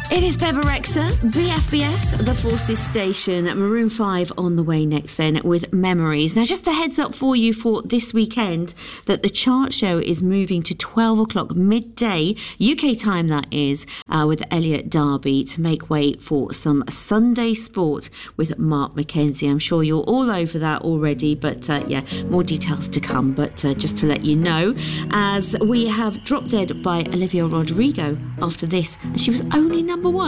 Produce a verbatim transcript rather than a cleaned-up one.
It is Beba Rexha, B F B S, The Forces Station, Maroon five on the way next then with Memories. Now, just a heads up for you for this weekend that the chart show is moving to twelve o'clock midday, U K time that is, uh, with Elliot Darby to make way for some Sunday sport with Mark McKenzie. I'm sure you're all over that already, but uh, yeah, more details to come. But uh, just to let you know, as we have Drop Dead by Olivia Rodrigo after this, and she was only number one